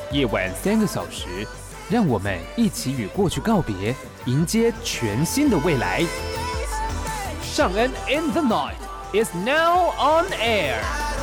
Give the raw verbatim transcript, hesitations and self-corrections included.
夜晚三个小时，让我们一起与过去告别，迎接全新的未来。尚恩 in the night is now on air.